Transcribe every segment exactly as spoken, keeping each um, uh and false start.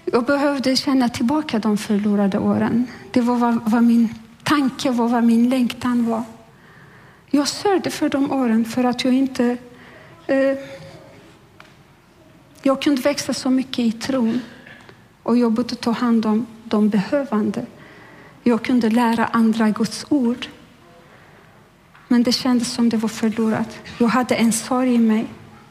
Jag behövde känna tillbaka de förlorade åren. Det var vad, vad min tanke var, vad min längtan var. Jag sörjde för de åren för att jag inte... Eh, jag kunde växa så mycket i tron. Och jag borde ta hand om de behövande. Jag kunde lära andra Guds ord. Men det kändes som det var förlorat. Jag hade en sorg i mig.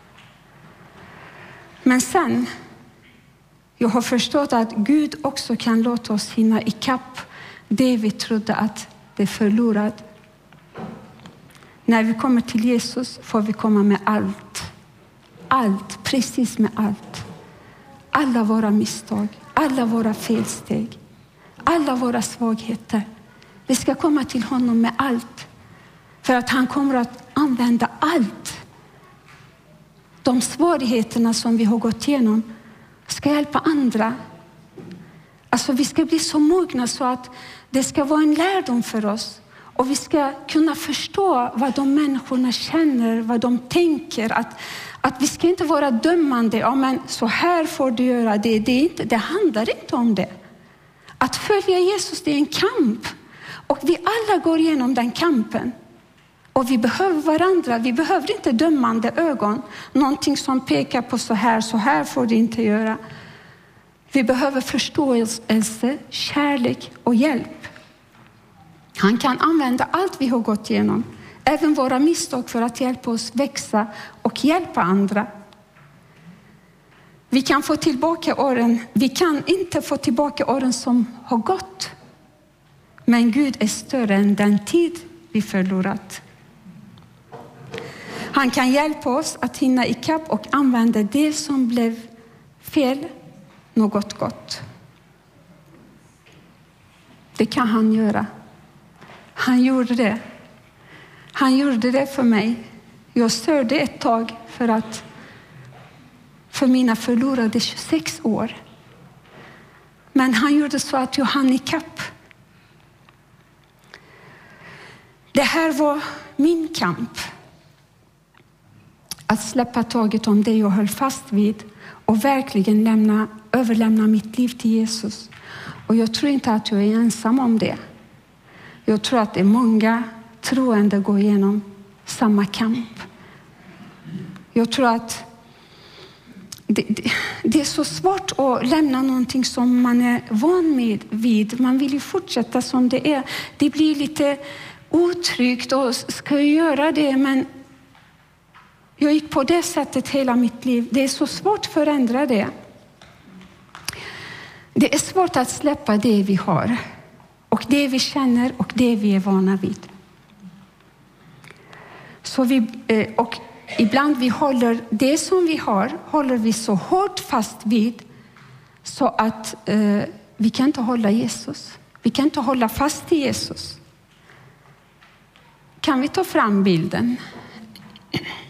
Men sen... Jag har förstått att Gud också kan låta oss hinna ikapp det vi trodde att det är förlorat. När vi kommer till Jesus får vi komma med allt. Allt, precis med allt. Alla våra misstag, alla våra felsteg, alla våra svagheter. Vi ska komma till honom med allt. För att han kommer att använda allt. De svårigheterna som vi har gått igenom ska hjälpa andra. Alltså vi ska bli så mogna så att det ska vara en lärdom för oss. Och vi ska kunna förstå vad de människorna känner, vad de tänker. Att, att vi ska inte vara dömande. Ja, men så här får du göra det. Det, är inte, det handlar inte om det. Att följa Jesus, det är en kamp. Och vi alla går igenom den kampen. Och vi behöver varandra. Vi behöver inte dömande ögon. Någonting som pekar på så här, så här får du inte göra. Vi behöver förståelse, kärlek och hjälp. Han kan använda allt vi har gått igenom. Även våra misstag för att hjälpa oss växa och hjälpa andra. Vi kan få tillbaka åren. Vi kan inte få tillbaka åren som har gått. Men Gud är större än den tid vi förlorat. Han kan hjälpa oss att hinna ikapp och använda det som blev fel, något gott. Det kan han göra. Han gjorde det. Han gjorde det för mig. Jag sörjde ett tag för att för mina förlorade tjugosex år. Men han gjorde så att jag hann ikapp. Det här var min kamp. Att släppa taget om det jag höll fast vid och verkligen lämna, överlämna mitt liv till Jesus. Och jag tror inte att jag är ensam om det. Jag tror att det är många troende går igenom samma kamp. Jag tror att det, det, det är så svårt att lämna någonting som man är van med vid. Man vill ju fortsätta som det är. Det blir lite otryggt och ska jag göra det, men jag gick på det sättet hela mitt liv. Det är så svårt att förändra det. Det är svårt att släppa det vi har. Och det vi känner och det vi är vana vid. Så vi, och ibland vi håller det som vi har, håller vi så hårt fast vid. Så att eh, vi kan inte hålla Jesus. Vi kan inte hålla fast i Jesus. Kan vi ta fram bilden?